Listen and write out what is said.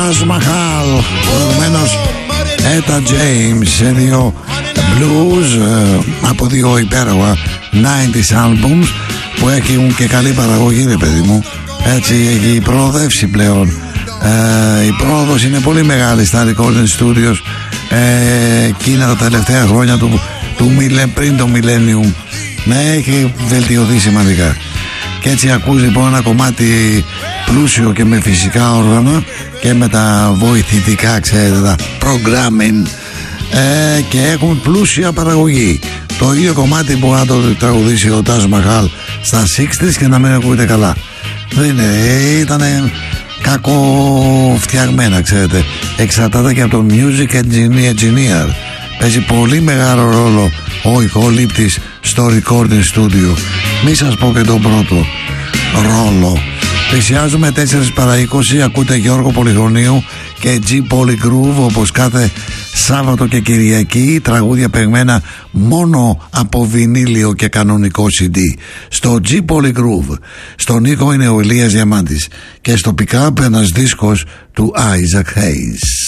Taj Mahal, προηγουμένως Etta James, σε δύο blues από δύο υπέροχα 90s albums που έχουν και καλή παραγωγή, ρε παιδί μου. Έτσι έχει προοδεύσει πλέον. Η πρόοδος είναι πολύ μεγάλη στα recording studios εκείνα τα τελευταία χρόνια πριν το millennium. Ναι, έχει βελτιωθεί σημαντικά. Και έτσι ακούς λοιπόν ένα κομμάτι πλούσιο και με φυσικά όργανα και με τα βοηθητικά, ξέρετε, τα programming, και έχουν πλούσια παραγωγή. Το ίδιο κομμάτι που να το τραγουδήσει ο Taj Mahal στα 60's και να μην ακούγεται καλά. Δεν είναι, ήταν κακό φτιαγμένα, ξέρετε. Εξαρτάται και από το music engineer. Παίζει πολύ μεγάλο ρόλο ο ηχολήπτης στο recording studio. Μη σας πω και τον πρώτο ρόλο. Πλησιάζουμε 4 παρά 20. Ακούτε Γιώργο Πολυχρονίου και G Polygroove, όπως κάθε Σάββατο και Κυριακή. Τραγούδια παιγμένα μόνο από βινίλιο και κανονικό CD στο G Polygroove. Στον ήχο είναι ο Ηλίας Διαμάντης και στο pick-up ένας δίσκος του Isaac Hayes.